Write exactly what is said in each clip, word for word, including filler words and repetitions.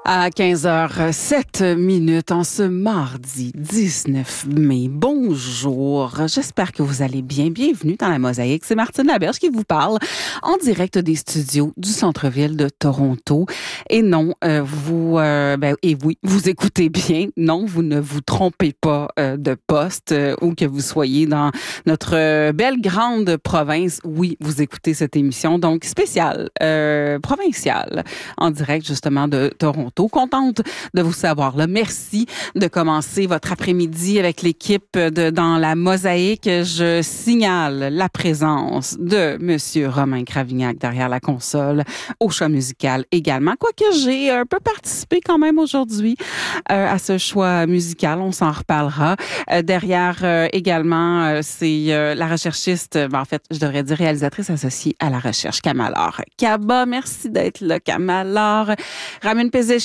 À quinze heures sept minutes en ce mardi dix-neuf mai. Bonjour, j'espère que vous allez bien. Bienvenue dans la Mosaïque. C'est Martine Laberge qui vous parle en direct des studios du centre-ville de Toronto. Et non, euh, vous, euh, ben, et oui, vous écoutez bien. Non, vous ne vous trompez pas euh, de poste euh, ou que vous soyez dans notre euh, belle grande province. Oui, vous écoutez cette émission donc spéciale, euh, provinciale, en direct justement de Toronto. Contente de vous savoir là. Merci de commencer votre après-midi avec l'équipe de Dans la Mosaïque. Je signale la présence de Monsieur Romain Cravignac derrière la console, au choix musical également. Quoique j'ai un peu participé quand même aujourd'hui euh, à ce choix musical, on s'en reparlera. Euh, derrière euh, également, euh, c'est euh, la recherchiste, ben, en fait, je devrais dire réalisatrice associée à la recherche, Kamalor Kaba. Merci d'être là, Kamalor. Ramin Pezeshki,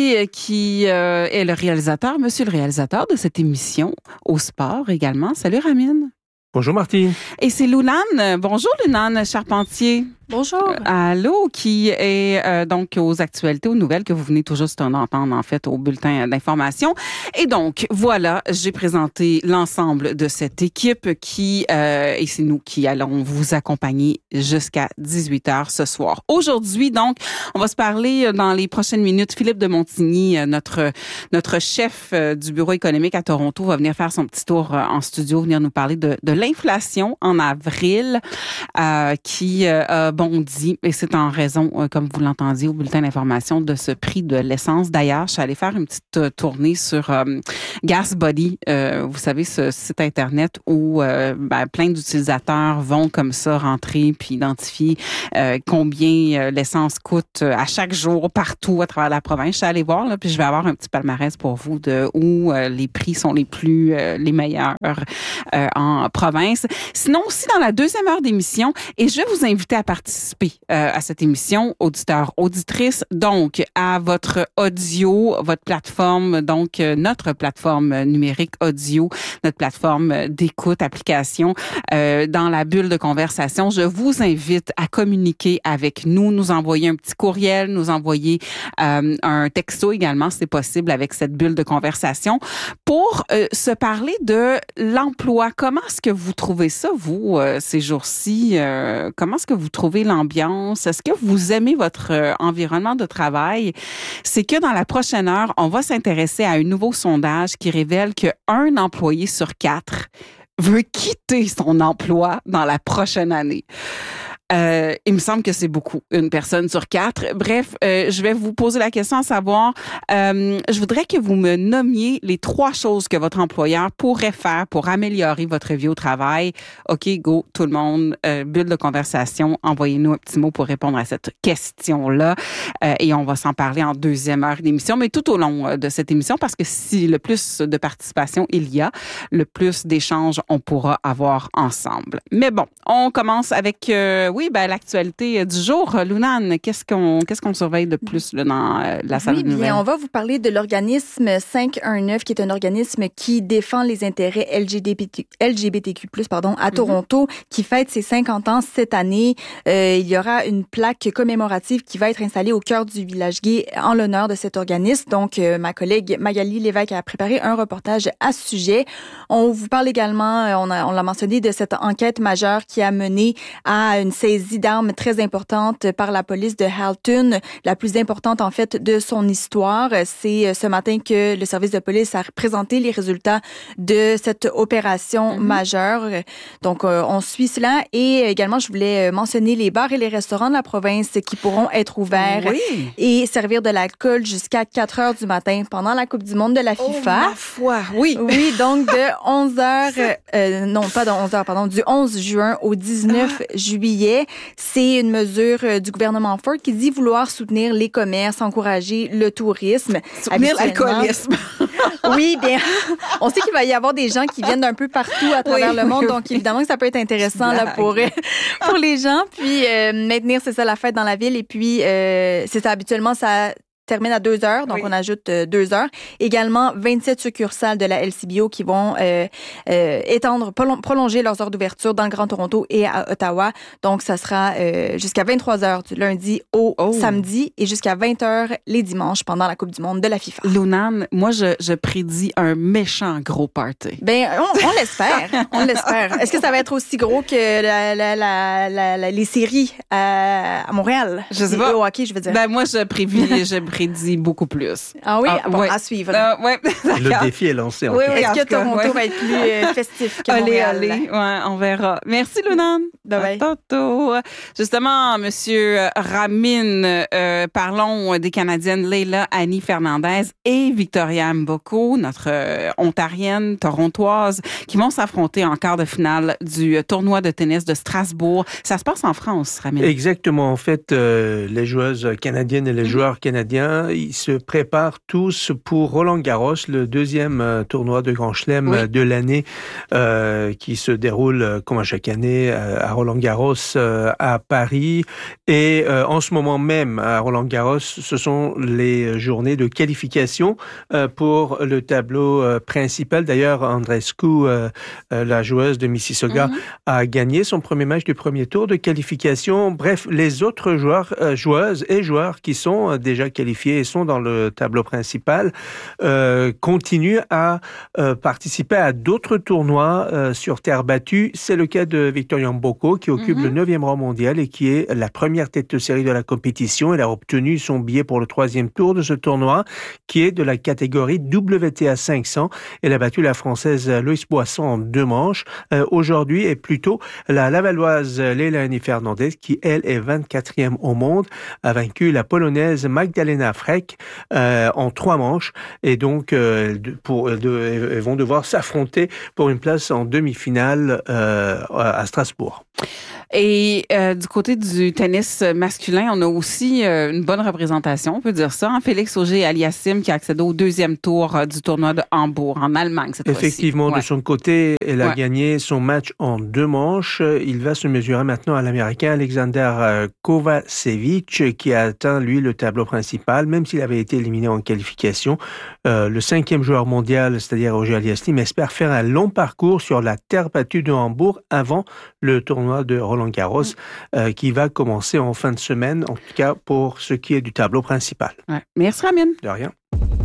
qui euh, est le réalisateur, monsieur le réalisateur de cette émission au sport également. Salut Ramin. Bonjour Martine. Et c'est Lunane. Bonjour Lunane Charpentier. Bonjour. Allô, qui est euh, donc aux actualités, aux nouvelles que vous venez tout juste d'entendre en fait au bulletin d'information. Et donc, voilà, j'ai présenté l'ensemble de cette équipe qui, euh, et c'est nous qui allons vous accompagner jusqu'à dix-huit heures ce soir. Aujourd'hui, donc, on va se parler dans les prochaines minutes. Philippe de Montigny, notre notre chef du bureau économique à Toronto, va venir faire son petit tour en studio, venir nous parler de, de l'inflation en avril euh, qui euh, a bondi, et c'est en raison, euh, comme vous l'entendiez au bulletin d'information, de ce prix de l'essence. D'ailleurs, je suis allée faire une petite euh, tournée sur euh, GasBuddy, euh, vous savez, ce site Internet où euh, ben, plein d'utilisateurs vont comme ça rentrer puis identifier euh, combien euh, l'essence coûte euh, à chaque jour, partout à travers la province. Je suis allée voir, là, puis je vais avoir un petit palmarès pour vous de où euh, les prix sont les plus, euh, les meilleurs euh, en province. Sinon, aussi dans la deuxième heure d'émission, et je vais vous inviter à participer participer euh, à cette émission, auditeurs, auditrices, donc à votre audio, votre plateforme, donc euh, notre plateforme numérique audio, notre plateforme d'écoute, application, euh, dans la bulle de conversation. Je vous invite à communiquer avec nous, nous envoyer un petit courriel, nous envoyer euh, un texto également, si c'est possible, avec cette bulle de conversation, pour euh, se parler de l'emploi. Comment est-ce que vous trouvez ça, vous, euh, ces jours-ci? Euh, comment est-ce que vous trouvez l'ambiance? Est-ce que vous aimez votre euh, environnement de travail? C'est que dans la prochaine heure, on va s'intéresser à un nouveau sondage qui révèle qu'un employé sur quatre veut quitter son emploi dans la prochaine année. Euh, il me semble que c'est beaucoup, une personne sur quatre. Bref, euh, je vais vous poser la question à savoir, euh, je voudrais que vous me nommiez les trois choses que votre employeur pourrait faire pour améliorer votre vie au travail. OK, go, tout le monde, euh, bulle de conversation, envoyez-nous un petit mot pour répondre à cette question-là. Euh, et on va s'en parler en deuxième heure d'émission, mais tout au long de cette émission, parce que si le plus de participation il y a, le plus d'échanges on pourra avoir ensemble. Mais bon, on commence avec... Euh, Oui, ben l'actualité du jour. Lunane, qu'est-ce qu'on qu'est-ce qu'on surveille de plus là, dans euh, la salle oui, de nouvelles? Bien, on va vous parler de l'organisme cinq un neuf, qui est un organisme qui défend les intérêts L G B T, L G B T Q plus, pardon, à Toronto, mm-hmm. qui fête ses cinquante ans cette année. Euh, il y aura une plaque commémorative qui va être installée au cœur du village gay en l'honneur de cet organisme. Donc, euh, ma collègue Magali Lévesque a préparé un reportage à ce sujet. On vous parle également, on, a, on l'a mentionné, de cette enquête majeure qui a mené à une saisie d'armes très importante par la police de Halton, la plus importante en fait de son histoire. C'est ce matin que le service de police a présenté les résultats de cette opération mm-hmm. majeure. Donc, euh, on suit cela. Et également, je voulais mentionner les bars et les restaurants de la province qui pourront être ouverts oui. et servir de l'alcool jusqu'à quatre heures du matin pendant la Coupe du monde de la FIFA. Oh, ma foi, oui. Oui, donc de onze heures, euh, non pas de onze heures, pardon, du onze juin au dix-neuf ah. juillet. C'est une mesure du gouvernement Ford qui dit vouloir soutenir les commerces, encourager le tourisme. Soutenir l'alcoolisme. Oui, bien, on sait qu'il va y avoir des gens qui viennent d'un peu partout à travers oui, le monde, oui, donc oui. évidemment que ça peut être intéressant là, pour, pour les gens. Puis euh, maintenir, c'est ça, la fête dans la ville. Et puis, euh, c'est ça, habituellement, ça termine à deux heures, donc oui. on ajoute euh, deux heures. Également, vingt-sept succursales de la L C B O qui vont euh, euh, étendre, prolonger leurs heures d'ouverture dans le Grand Toronto et à Ottawa. Donc, ça sera euh, jusqu'à vingt-trois heures du lundi au oh. samedi et jusqu'à vingt heures les dimanches pendant la Coupe du monde de la FIFA. Lunan, moi, je, je prédis un méchant gros party. Ben, on, on l'espère. On l'espère. Est-ce que ça va être aussi gros que la, la, la, la, la, les séries à, à Montréal? Je sais pas. Au hockey, je veux dire. Ben, moi, je prévis, je prédis beaucoup plus. Ah oui? Ah, bon, ouais. à suivre. Euh, ouais. Le défi est lancé. En oui, fait. oui. Est-ce que cas, Toronto ouais. va être plus euh, festif que allez, Montréal? allez. Ouais, on verra. Merci, Lunan. Bye bye. À tantôt. Justement, Monsieur Ramin, euh, parlons des Canadiennes Leila Annie Fernandez et Victoria Mboko, notre euh, ontarienne torontoise, qui vont s'affronter en quart de finale du tournoi de tennis de Strasbourg. Ça se passe en France, Ramin. Exactement. En fait, euh, les joueuses canadiennes et les joueurs canadiens, ils se préparent tous pour Roland-Garros, le deuxième euh, tournoi de Grand Chelem oui. de l'année, euh, qui se déroule euh, comme à chaque année euh, à Roland-Garros euh, à Paris. Et euh, en ce moment même, à Roland-Garros, ce sont les journées de qualification euh, pour le tableau euh, principal. D'ailleurs, Andreescu, euh, euh, la joueuse de Mississauga, mm-hmm. a gagné son premier match du premier tour de qualification. Bref, les autres joueurs, euh, joueuses et joueurs qui sont euh, déjà qualifiés et sont dans le tableau principal euh, continuent à euh, participer à d'autres tournois euh, sur terre battue. C'est le cas de Victoria Mboko qui occupe mm-hmm. le neuvième rang mondial et qui est la première tête de série de la compétition. Elle a obtenu son billet pour le troisième tour de ce tournoi qui est de la catégorie W T A cinq cents. Elle a battu la Française Loïs Boisson en deux manches. Euh, aujourd'hui est plutôt la Lavalloise Leila Annie Fernandez qui, elle, est vingt-quatrième au monde, a vaincu la Polonaise Magdalena Frech euh, en trois manches et donc euh, pour, de, elles vont devoir s'affronter pour une place en demi-finale euh, à Strasbourg. Et euh, du côté du tennis masculin, on a aussi euh, une bonne représentation, on peut dire ça. Hein? Félix Auger-Aliassime qui a accédé au deuxième tour euh, du tournoi de Hambourg, en Allemagne cette fois-ci. Effectivement, ouais. de son côté, elle a ouais. gagné son match en deux manches. Il va se mesurer maintenant à l'Américain Alexander Kovacevic qui a atteint, lui, le tableau principal, même s'il avait été éliminé en qualification. Euh, le cinquième joueur mondial, c'est-à-dire Auger-Aliassime, espère faire un long parcours sur la terre battue de Hambourg avant le tournoi de Roland-Garros euh, qui va commencer en fin de semaine, en tout cas pour ce qui est du tableau principal. Ouais. Merci, Ramin. De rien.